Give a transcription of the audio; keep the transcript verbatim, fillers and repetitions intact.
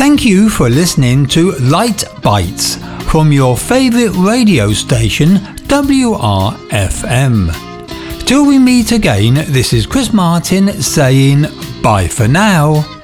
Thank you for listening to Light Bites from your favourite radio station, W R F M. Till we meet again, this is Chris Martin saying bye for now.